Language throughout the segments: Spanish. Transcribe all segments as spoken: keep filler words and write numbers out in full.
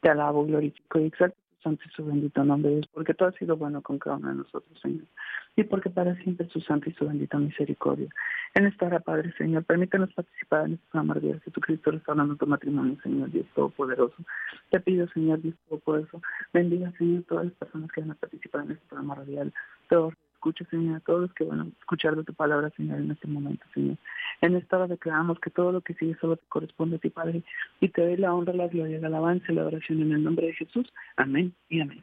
Te alabo, glorifico y exalto tu santo y su bendito nombre, Dios, porque tú has sido bueno con cada uno de nosotros, Señor. Y porque para siempre su santo y su bendita misericordia. En esta hora, Padre, Señor, permítanos participar en este programa de Jesucristo, restaurando tu matrimonio, Señor Dios Todopoderoso. Te pido, Señor Dios Todopoderoso, bendiga, Señor, todas las personas que van a participar en este programa radial. Todos los que escuchen, Señor, todos los que van a escuchar de tu palabra, Señor, en este momento, Señor. En esta hora declaramos que todo lo que sigue solo te corresponde a ti, Padre, y te doy la honra, la gloria, la alabanza y la oración en el nombre de Jesús. Amén y amén.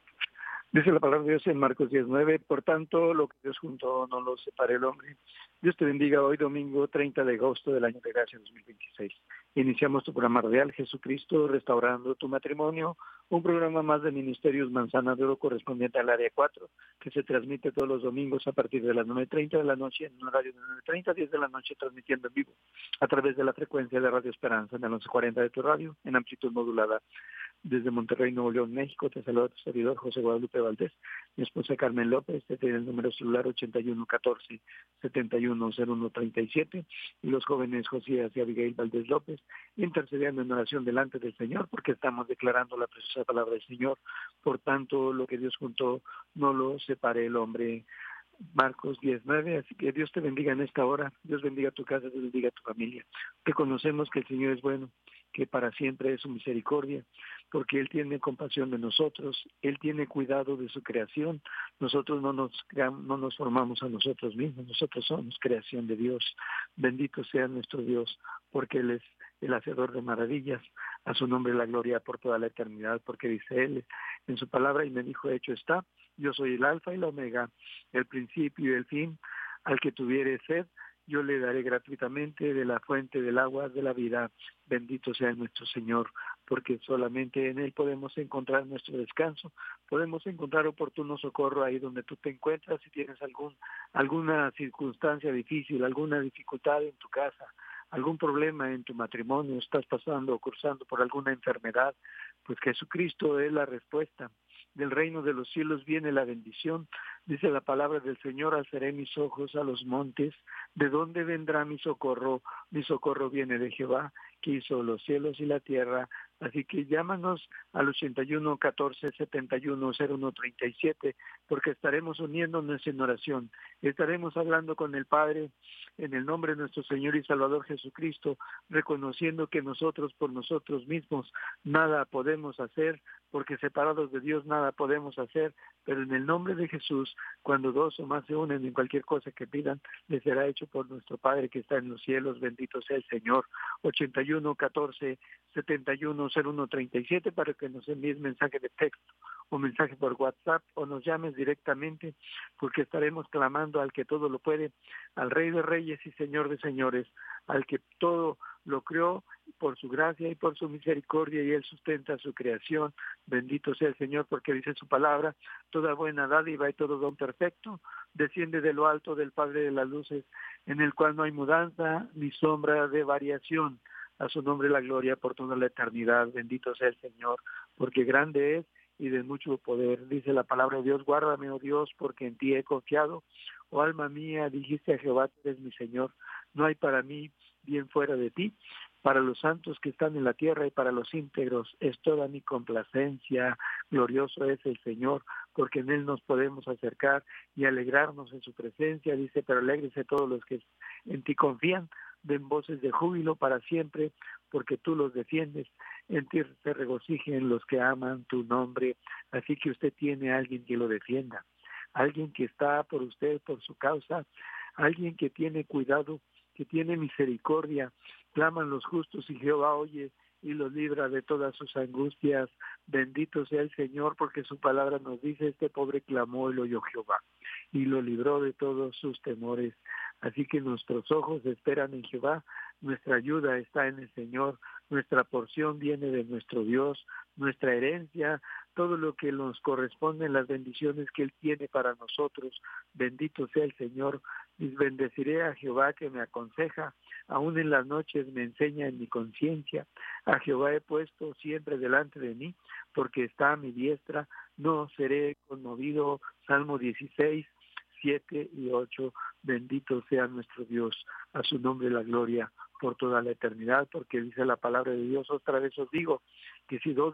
Dice la palabra de Dios en Marcos diez nueve, por tanto, lo que Dios juntó no lo separe el hombre. Dios te bendiga hoy, domingo treinta de agosto del año de gracia dos mil veintiséis. Iniciamos tu programa radial, Jesucristo, restaurando tu matrimonio, un programa más de Ministerios Manzana de Oro correspondiente al área cuatro, que se transmite todos los domingos a partir de las nueve treinta de la noche, en un horario de nueve treinta a diez de la noche, transmitiendo en vivo a través de la frecuencia de Radio Esperanza en el once cuarenta de tu radio, en amplitud modulada. Desde Monterrey, Nuevo León, México, te saluda tu servidor José Guadalupe Valdés, mi esposa Carmen López, te tiene el número celular ochenta y uno catorce setenta y uno cero uno treinta y siete, y los jóvenes Josías y Abigail Valdés López, intercediendo en oración delante del Señor, porque estamos declarando la preciosa palabra del Señor. Por tanto, lo que Dios juntó, no lo separe el hombre. Marcos diez nueve, así que Dios te bendiga en esta hora, Dios bendiga tu casa, Dios bendiga tu familia. Reconocemos que el Señor es bueno, que para siempre es su misericordia, porque Él tiene compasión de nosotros, Él tiene cuidado de su creación. Nosotros no nos, no nos formamos a nosotros mismos, nosotros somos creación de Dios. Bendito sea nuestro Dios, porque Él es el hacedor de maravillas. A su nombre la gloria por toda la eternidad, porque dice Él en su palabra, y me dijo, hecho está, yo soy el alfa y la omega, el principio y el fin. Al que tuviere sed, yo le daré gratuitamente de la fuente del agua de la vida. Bendito sea nuestro Señor, porque solamente en Él podemos encontrar nuestro descanso, podemos encontrar oportuno socorro ahí donde tú te encuentras. Si tienes algún alguna circunstancia difícil, alguna dificultad en tu casa, algún problema en tu matrimonio, estás pasando o cursando por alguna enfermedad, pues Jesucristo es la respuesta. Del reino de los cielos viene la bendición. Dice la palabra del Señor, alzaré mis ojos a los montes. ¿De dónde vendrá mi socorro? Mi socorro viene de Jehová, que hizo los cielos y la tierra. Así que llámanos al ochenta y uno catorce setenta y uno cero uno treinta y siete, porque estaremos uniéndonos en oración. Estaremos hablando con el Padre en el nombre de nuestro Señor y Salvador Jesucristo, reconociendo que nosotros por nosotros mismos nada podemos hacer, porque separados de Dios nada podemos hacer, pero en el nombre de Jesús, cuando dos o más se unen en cualquier cosa que pidan, les será hecho por nuestro Padre que está en los cielos. Bendito sea el Señor. ochenta y uno catorce setenta y uno cero uno treinta y siete, para que nos envíes mensaje de texto o mensaje por WhatsApp, o nos llames directamente, porque estaremos clamando al que todo lo puede, al Rey de Reyes y Señor de Señores, al que todo lo creó por su gracia y por su misericordia, y Él sustenta su creación. Bendito sea el Señor, porque dice su palabra, toda buena dádiva y todo don perfecto desciende de lo alto del Padre de las luces, en el cual no hay mudanza ni sombra de variación. A su nombre la gloria por toda la eternidad. Bendito sea el Señor, porque grande es y de mucho poder. Dice la palabra de Dios, guárdame, oh Dios, porque en ti he confiado. Oh alma mía, dijiste a Jehová, tú eres mi Señor. No hay para mí bien fuera de ti. Para los santos que están en la tierra y para los íntegros es toda mi complacencia. Glorioso es el Señor, porque en Él nos podemos acercar y alegrarnos en su presencia. Dice, pero alégrese todos los que en ti confían, den voces de júbilo para siempre, porque tú los defiendes. En ti se regocijen los que aman tu nombre. Así que usted tiene a alguien que lo defienda, alguien que está por usted, por su causa, alguien que tiene cuidado, que tiene misericordia. Claman los justos y Jehová oye y los libra de todas sus angustias. Bendito sea el Señor, porque su palabra nos dice, este pobre clamó y lo oyó Jehová y lo libró de todos sus temores. Así que nuestros ojos esperan en Jehová, nuestra ayuda está en el Señor, nuestra porción viene de nuestro Dios, nuestra herencia, todo lo que nos corresponde, las bendiciones que Él tiene para nosotros. Bendito sea el Señor. Y bendeciré a Jehová que me aconseja, aún en las noches me enseña en mi conciencia. A Jehová he puesto siempre delante de mí, porque está a mi diestra, no seré conmovido. Salmo dieciséis, siete y ocho. Bendito sea nuestro Dios, a su nombre la gloria por toda la eternidad, porque dice la palabra de Dios, otra vez os digo, que si dos